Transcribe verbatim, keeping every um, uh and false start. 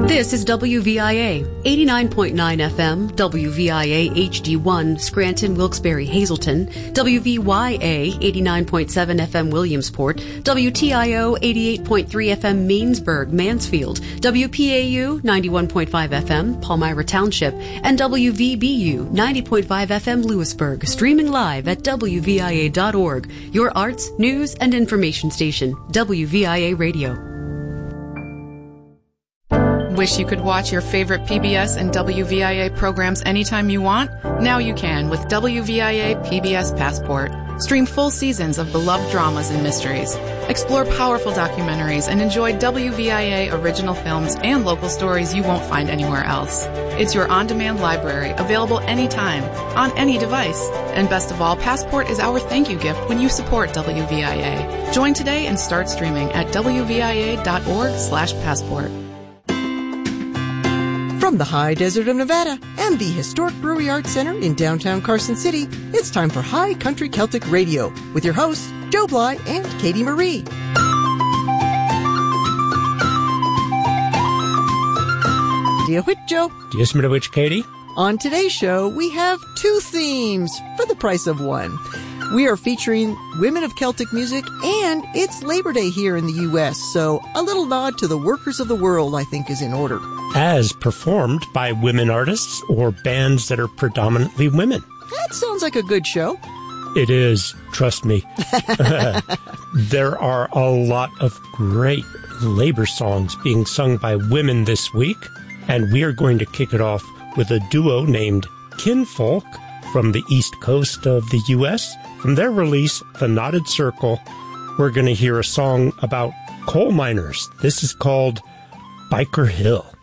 This is W V I A, eighty-nine point nine F M, W V I A H D one, Scranton, Wilkes-Barre, Hazleton, W V Y A, eighty-nine point seven F M, Williamsport, W T I O, eighty-eight point three F M, Mainsburg, Mansfield, W P A U, ninety-one point five F M, Palmyra Township, and W V B U, ninety point five F M, Lewisburg, streaming live at W V I A dot org, your arts, news, and information station, W V I A Radio. Wish you could watch your favorite P B S and W V I A programs anytime you want? Now you can with W V I A P B S Passport. Stream full seasons of beloved dramas and mysteries. Explore powerful documentaries and enjoy W V I A original films and local stories you won't find anywhere else. It's your on-demand library, available anytime, on any device. And best of all, Passport is our thank you gift when you support W V I A. Join today and start streaming at W V I A dot org slash passport. From the high desert of Nevada and the historic Brewery Arts Center in downtown Carson City, it's time for High Country Celtic Radio with your hosts, Joe Bly and Katie Marie. Dear which, Joe? Yes, Mister Witch, Katie? On today's show, we have two themes for the price of one. We are featuring women of Celtic music, and it's Labor Day here in the U S, so a little nod to the workers of the world, I think, is in order. As performed by women artists or bands that are predominantly women. That sounds like a good show. It is, trust me. There are a lot of great labor songs being sung by women this week, and we are going to kick it off with a duo named Kinfolk from the east coast of the U S. From their release, The Knotted Circle, we're going to hear a song about coal miners. This is called Biker Hill.